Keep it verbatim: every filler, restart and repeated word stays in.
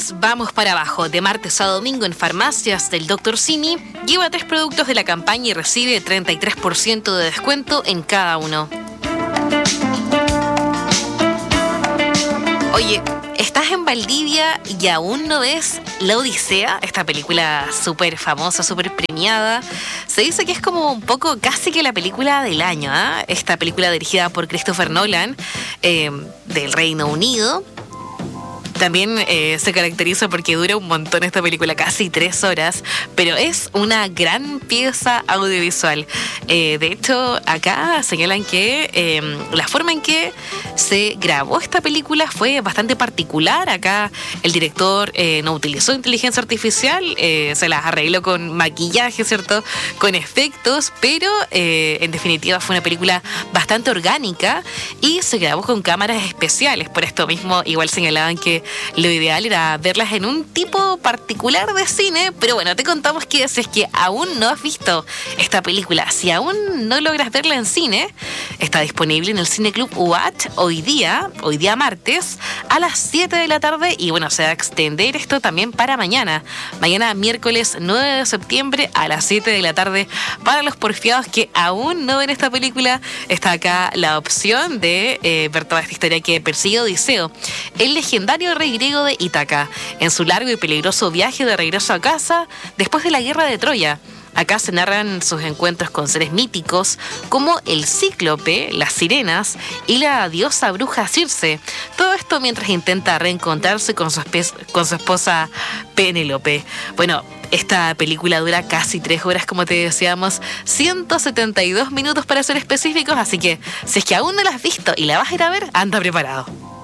es Vamos para Abajo. De martes a domingo en farmacias del doctor Simi. Lleva tres productos de la campaña y recibe treinta y tres por ciento de descuento en cada uno. Oye, ¿estás en Valdivia y aún no ves La Odisea? Esta película súper famosa, súper premiada. Se dice que es como un poco casi que la película del año, ¿eh? Esta película dirigida por Christopher Nolan, eh, del Reino Unido. También eh, se caracteriza porque dura un montón esta película, casi tres horas, pero es una gran pieza audiovisual. Eh, de hecho, acá señalan que eh, la forma en que se grabó esta película fue bastante particular. Acá el director eh, no utilizó inteligencia artificial, eh, se las arregló con maquillaje, ¿cierto? Con efectos, pero eh, en definitiva fue una película bastante orgánica y se grabó con cámaras especiales. Por esto mismo, igual señalaban que lo ideal era verlas en un tipo particular de cine, pero bueno, te contamos que si es que aún no has visto esta película, si aún no logras verla en cine, está disponible en el Cine Club U H hoy día, hoy día martes, a las siete de la tarde, y bueno, se va a extender esto también para mañana, mañana miércoles nueve de septiembre a las siete de la tarde. Para los porfiados que aún no ven esta película, está acá la opción de eh, ver toda esta historia que persigue Odiseo, el legendario rey griego de Ítaca, en su largo y peligroso viaje de regreso a casa después de la guerra de Troya. Acá se narran sus encuentros con seres míticos como el cíclope, las sirenas y la diosa bruja Circe. Todo esto mientras intenta reencontrarse con su, espe- con su esposa Penélope. Bueno, esta película dura casi tres horas, como te decíamos, ciento setenta y dos minutos para ser específicos, así que si es que aún no la has visto y la vas a ir a ver, anda preparado.